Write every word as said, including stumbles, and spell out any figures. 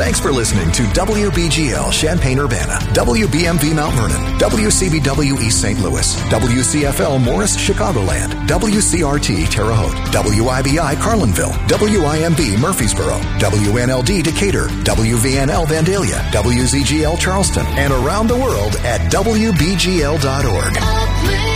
Thanks for listening to W B G L Champaign-Urbana, W B M V Mount Vernon, W C B W East Saint Louis, W C F L Morris Chicagoland, W C R T Terre Haute, W I B I Carlinville, W I M B Murfreesboro, W N L D Decatur, W V N L Vandalia, W Z G L Charleston, and around the world at W B G L dot org.